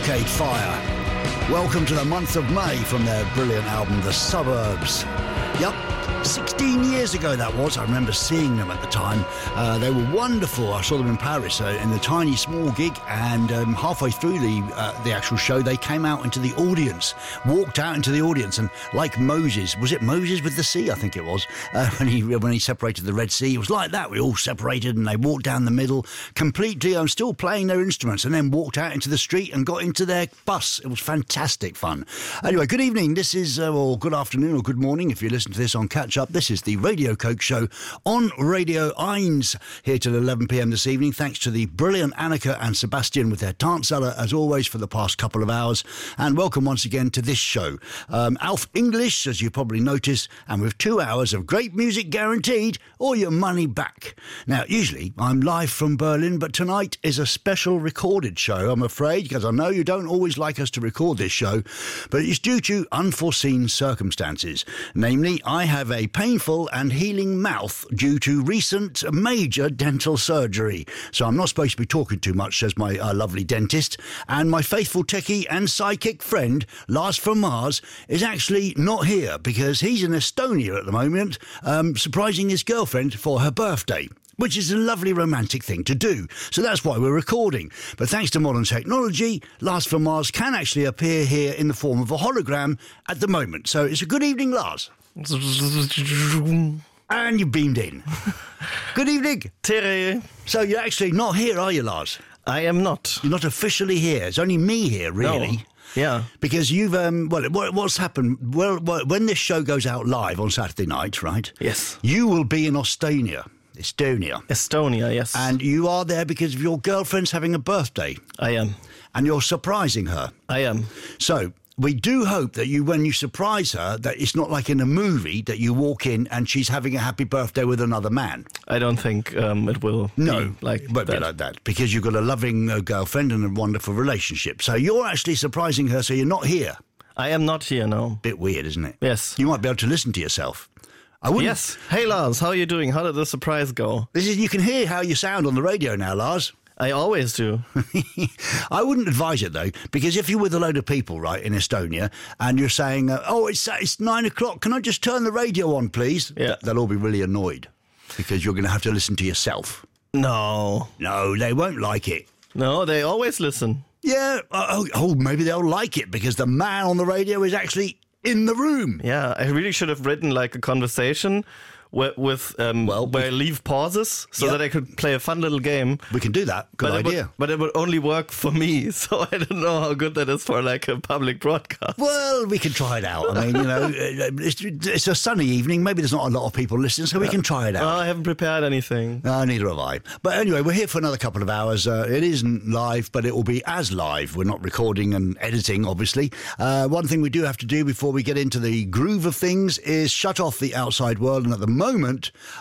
Arcade Fire. Welcome to the month of May from their brilliant album, The Suburbs. Yup, 16 years ago that was. I remember seeing them at the time. They were wonderful. I saw them in Paris in the tiny small gig, and halfway through the actual show, they came out into the audience, walked out into the audience, and like Moses, was it Moses with the sea? I think it was, when he separated the Red Sea. It was like that. We all separated, and they walked down the middle, completely still playing their instruments, and then walked out into the street and got into their bus. It was fantastic fun. Anyway, good evening. This is, or good afternoon or good morning if you listen to this on Catch Up. This is the Radio Coke Show on Radio 1, here till 11 p.m. this evening. Thanks to the brilliant Annika and Sebastian with their Tanzala, as always, for the past couple of hours. And welcome once again to this show. Alf English, as you probably noticed, and with 2 hours of great music guaranteed, or your money back. Now, usually I'm live from Berlin, but tonight is a special recorded show, I'm afraid, because I know you don't always like us to record this show, but it's due to unforeseen circumstances. Namely, I have a painful and healing mouth due to recent major dental surgery. So I'm not supposed to be talking too much, says my lovely dentist. And my faithful techie and psychic friend, Lars from Mars, is actually not here because he's in Estonia at the moment, surprising his girlfriend for her birthday, which is a lovely romantic thing to do. So that's why we're recording. But thanks to modern technology, Lars from Mars can actually appear here in the form of a hologram at the moment. So it's a good evening, Lars. And you beamed in. Good evening. Terry. So you're actually not here, are you, Lars? I am not. You're not officially here. It's only me here, really. No. Yeah. Because you've, what's happened? Well, when this show goes out live on Saturday night, right? Yes. You will be in Estonia, yes. And you are there because of your girlfriend's having a birthday. I am. And you're surprising her. I am. So we do hope that when you surprise her, that it's not like in a movie that you walk in and she's having a happy birthday with another man. I don't think it will be like that. Because you've got a loving girlfriend and a wonderful relationship. So you're actually surprising her, so you're not here. I am not here, no. Bit weird, isn't it? Yes. You might be able to listen to yourself. Yes. Hey, Lars, how are you doing? How did the surprise go? You can hear how you sound on the radio now, Lars. I always do. I wouldn't advise it, though, because if you're with a load of people, right, in Estonia, and you're saying, it's 9 o'clock, can I just turn the radio on, please? Yeah. They'll all be really annoyed, because you're going to have to listen to yourself. No, they won't like it. No, they always listen. Yeah, maybe they'll like it, because the man on the radio is actually in the room. Yeah, I really should have written like a conversation where I leave pauses so that I could play a fun little game. We can do that. Good idea. But it would only work for me, so I don't know how good that is for like a public broadcast. Well, we can try it out. I mean, it's a sunny evening. Maybe there's not a lot of people listening, so we can try it out. I haven't prepared anything. No, neither have I. But anyway, we're here for another couple of hours. It isn't live, but it will be as live. We're not recording and editing, obviously. One thing we do have to do before we get into the groove of things is shut off the outside world. And at the moment,